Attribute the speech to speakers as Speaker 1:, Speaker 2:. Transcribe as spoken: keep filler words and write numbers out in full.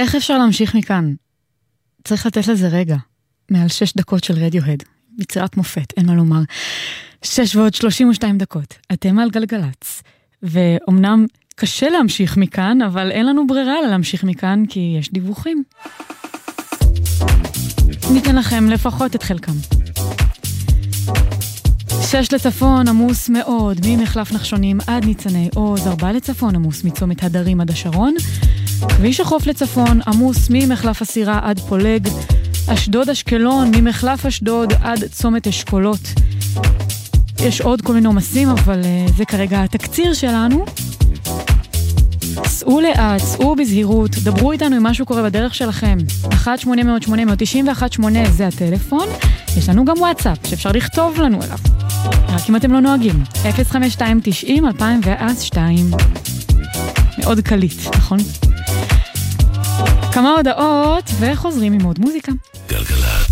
Speaker 1: איך אפשר להמשיך מכאן? צריך לתת לזה רגע. מעל שש דקות של רדיוהד. יצירת מופת, אין מה לומר. שש ועוד שלושים ושתיים דקות. אתם על גלגלץ. ואומנם קשה להמשיך מכאן, אבל אין לנו ברירה אלא להמשיך מכאן, כי יש דיווחים. ניתן לכם לפחות את חלקם. שש לצפון עמוס מאוד, ממחלף נחשונים עד ניצני עוז, ארבע לצפון עמוס מצומת הדרים עד השרון, כביש החוף לצפון עמוס ממחלף הסירה עד פולג, אשדוד אשקלון ממחלף אשדוד עד צומת אשכולות. יש עוד כל מיני עומסים, אבל uh, זה כרגע התקציר שלנו. סעו לאט, סעו בזהירות, דברו איתנו אם משהו קורה בדרך שלכם. אחת שמונה אפס אפס שמונה תשע אחת שמונה זה הטלפון. יש לנו גם וואטסאפ שאפשר לכתוב לנו אליו. רק אם אתם לא נוהגים. אפס חמש שתיים תשעים אלפיים ושתיים. מאוד קליט, נכון? כמה הודעות וחוזרים עם עוד מוזיקה. גלגלת.